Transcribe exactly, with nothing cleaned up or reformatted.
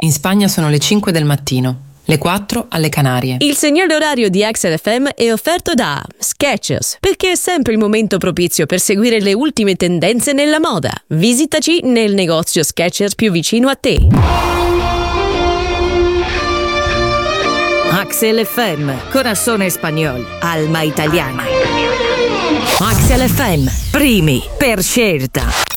In Spagna sono le cinque del mattino, le quattro alle Canarie. Il segnale orario di Axel F M è offerto da Skechers, perché è sempre il momento propizio per seguire le ultime tendenze nella moda. Visitaci nel negozio Skechers più vicino a te. Axel F M, corazón español, alma italiana. Axel F M, primi per scelta.